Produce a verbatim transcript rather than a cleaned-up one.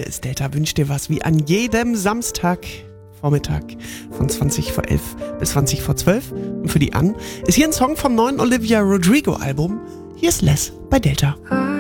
ist Delta wünscht dir was wie an jedem Samstag Vormittag von zwanzig vor elf bis zwanzig vor zwölf. Und für die An ist hier ein Song vom neuen Olivia Rodrigo Album. Hier ist Les bei Delta.